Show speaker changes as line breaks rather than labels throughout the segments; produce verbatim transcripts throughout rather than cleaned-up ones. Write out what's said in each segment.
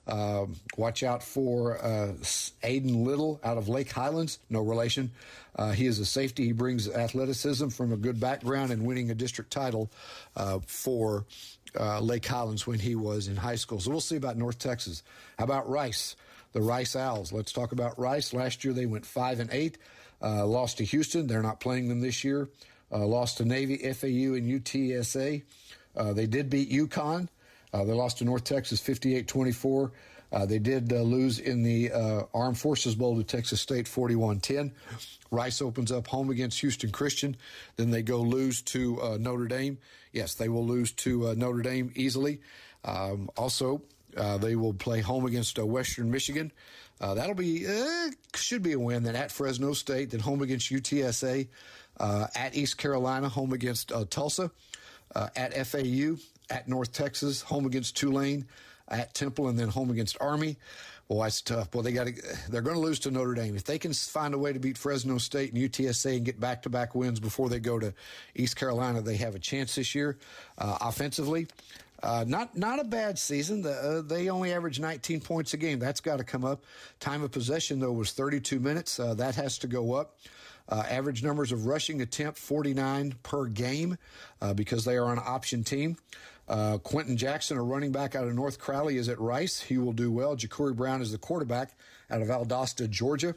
Um, watch out for uh, Aiden Little out of Lake Highlands, no relation. Uh, he is a safety. He brings athleticism from a good background and winning a district title uh, for uh, Lake Highlands when he was in high school. So we'll see about North Texas. How about Rice? The Rice Owls. Let's talk about Rice. Last year they went five and eight, uh, lost to Houston. They're not playing them this year. Uh, lost to Navy, F A U, and U T S A. Uh, they did beat UConn. Uh, they lost to North Texas fifty-eight twenty-four. Uh, they did uh, lose in the uh, Armed Forces Bowl to Texas State forty-one ten. Rice opens up home against Houston Christian. Then they go lose to uh, Notre Dame. Yes, they will lose to uh, Notre Dame easily. Um, also, uh, they will play home against uh, Western Michigan. Uh, that'll be, uh, should be a win. Then at Fresno State, then home against U T S A, uh, at East Carolina, home against uh, Tulsa, uh, at F A U, at North Texas, home against Tulane, at Temple, and then home against Army. Boy, that's tough. Boy, they got to, they're going to lose to Notre Dame. If they can find a way to beat Fresno State and U T S A and get back-to-back wins before they go to East Carolina, they have a chance this year. Uh, offensively, uh, not not a bad season. The, uh, they only average nineteen points a game. That's got to come up. Time of possession, though, was thirty-two minutes. Uh, that has to go up. Uh, average numbers of rushing attempt, forty-nine per game, uh, because they are an option team. Uh, Quentin Jackson, a running back out of North Crowley, is at Rice. He will do well. Ja'Cory Brown is the quarterback out of Valdosta, Georgia.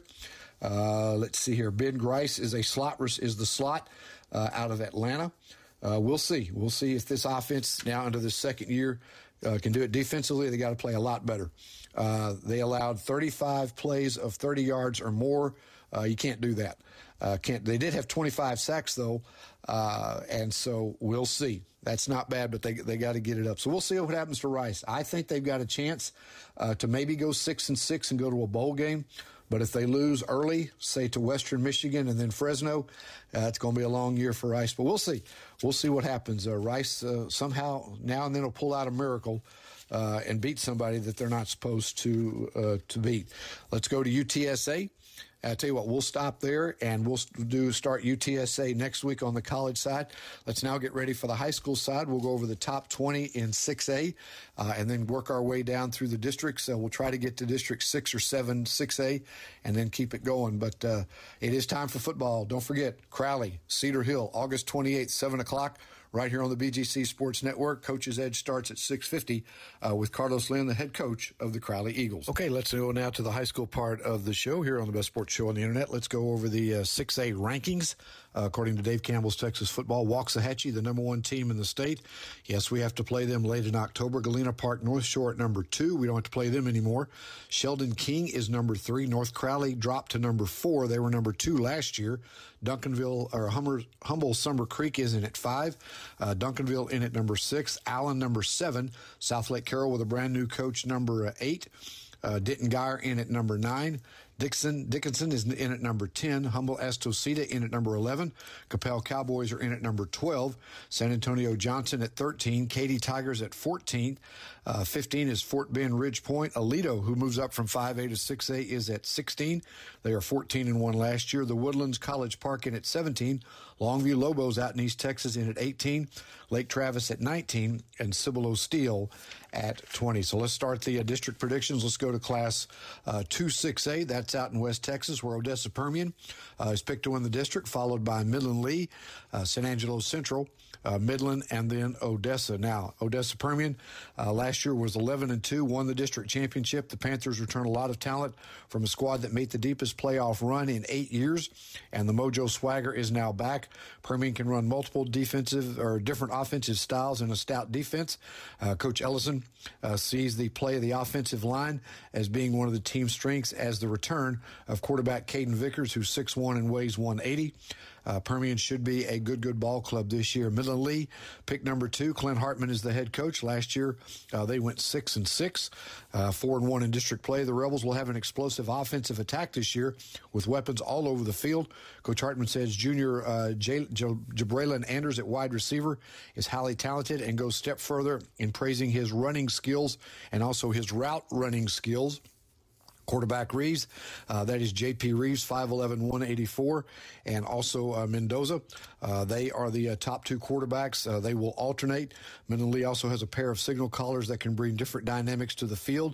Uh, let's see here. Ben Grice is a slot is the slot uh, out of Atlanta. Uh, we'll see. We'll see if this offense now into the second year uh, can do it defensively. They got to play a lot better. Uh, they allowed thirty-five plays of thirty yards or more. Uh, you can't do that. Uh, can't. They did have twenty-five sacks though, uh, and so we'll see. That's not bad, but they they got to get it up. So we'll see what happens to Rice. I think they've got a chance uh, to maybe go six and six and go to a bowl game. But if they lose early, say to Western Michigan and then Fresno, uh, it's going to be a long year for Rice. But we'll see. We'll see what happens. Uh, Rice uh, somehow now and then will pull out a miracle uh, and beat somebody that they're not supposed to uh, to beat. Let's go to U T S A. I tell you what, we'll stop there, and we'll do start U T S A next week on the college side. Let's now get ready for the high school side. We'll go over the top twenty in six A, uh, and then work our way down through the districts. Uh, we'll try to get to District six or seven, six A, and then keep it going. But uh, it is time for football. Don't forget, Crowley, Cedar Hill, August twenty-eighth, seven o'clock, right here on the B G C Sports Network. Coach's Edge starts at six fifty uh, with Carlos Lynn, the head coach of the Crowley Eagles. Okay, let's go now to the high school part of the show here on the best sports show on the internet. Let's go over the uh, six A rankings. Uh, according to Dave Campbell's Texas Football, Waxahachie, the number one team in the state. Yes, we have to play them late in October. Galena Park North Shore at number two. We don't have to play them anymore. Sheldon King is number three. North Crowley dropped to number four. They were number two last year. Duncanville or Humber, Humble Summer Creek is in at five. Uh, Duncanville in at number six. Allen number seven. South Lake Carroll with a brand new coach number uh, eight. Uh, Denton Geyer in at number nine. Dixon Dickinson is in at number ten. Humble Estosita in at number eleven. Capel Cowboys are in at number twelve. San Antonio Johnson at thirteen. Katy Tigers at fourteen. Uh, fifteen is Fort Bend Ridge Point. Aledo, who moves up from five A to six A, is at sixteen. They are fourteen and one last year. The Woodlands College Park in at seventeen. Longview Lobos out in East Texas in at eighteen. Lake Travis at nineteen. And Cibolo Steel at twenty. So let's start the uh, district predictions. Let's go to Class uh, two six A. That's out in West Texas, where Odessa Permian uh, is picked to win the district, followed by Midland Lee, uh, San Angelo Central, uh, Midland, and then Odessa. Now, Odessa Permian uh, last year was eleven and two, won the district championship. The Panthers return a lot of talent from a squad that made the deepest playoff run in eight years, and the Mojo Swagger is now back. Permian can run multiple defensive or different offensive styles in a stout defense. Uh, Coach Ellison uh, sees the play of the offensive line as being one of the team's strengths, as the return of quarterback Caden Vickers, who's six one and weighs one eighty. Uh, Permian should be a good, good ball club this year. Midland Lee, pick number two. Clint Hartman is the head coach. Last year, uh, they went six and six, uh, four and one in district play. The Rebels will have an explosive offensive attack this year with weapons all over the field. Coach Hartman says junior uh, J- J- Jabraylon Anders at wide receiver is highly talented, and goes a step further in praising his running skills and also his route running skills. Quarterback Reeves, uh, that is J P Reeves, five eleven, one eighty-four, and also uh, Mendoza. Uh, they are the uh, top two quarterbacks. Uh, they will alternate. Midland Lee also has a pair of signal callers that can bring different dynamics to the field.